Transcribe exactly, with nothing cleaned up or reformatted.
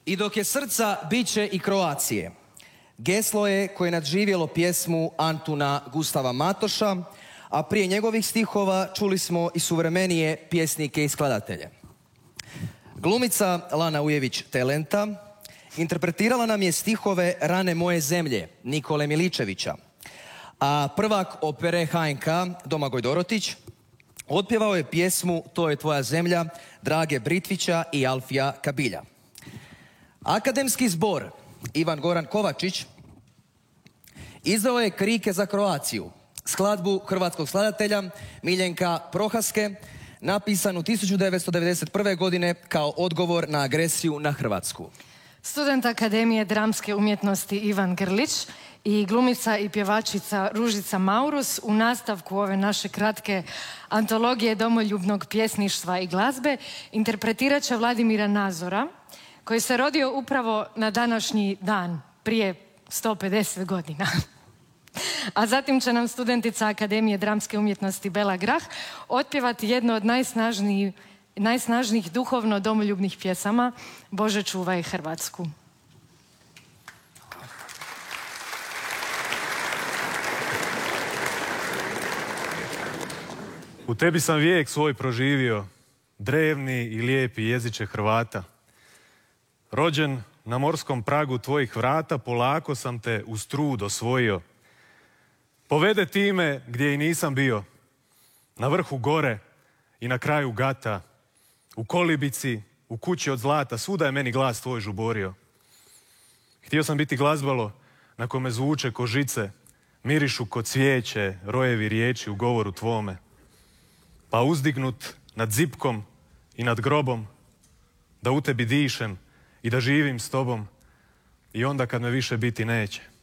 I dok je srca, bit će i Kroacije. Geslo je koje je nadživjelo pjesmu Antuna Gustava Matoša, a prije njegovih stihova čuli smo i suvremenije pjesnike i skladatelje. Glumica Lana Ujević-Telenta interpretirala nam je stihove Rane moje zemlje Nikole Miličevića, a prvak opere H N K Domagoj Dorotić otpjevao je pjesmu To je tvoja zemlja Drage Britvića i Alfija Kabilja. Akademski zbor Ivan Goran Kovačić izdao je Krike za Kroaciju, skladbu hrvatskog skladatelja Miljenka Prohaske, napisanu tisuću devetsto devedeset prve. godine kao odgovor na agresiju na Hrvatsku. Student Akademije dramske umjetnosti Ivan Grlić i glumica i pjevačica Ružica Maurus u nastavku ove naše kratke antologije domoljubnog pjesništva i glazbe interpretirat će Vladimira Nazora, koji se rodio upravo na današnji dan, prije sto pedeset godina. A zatim će nam studentica Akademije dramske umjetnosti Bela Grah otpjevati jedno od najsnažnijih, najsnažnijih duhovno domoljubnih pjesama Bože čuvaj Hrvatsku. U tebi sam vijek svoj proživio, drevni i lijepi jeziče Hrvata. Rođen na morskom pragu tvojih vrata, polako sam te uz trud osvojio. Povede time gdje i nisam bio, na vrhu gore i na kraju gata, u kolibici, u kući od zlata, svuda je meni glas tvoj žuborio. Htio sam biti glazbalo na kome zvuče ko žice, mirišu ko cvijeće, rojevi riječi u govoru tvome. Pa uzdignut nad zipkom i nad grobom, da u tebi dišem i da živim s tobom i onda kad me više biti neće.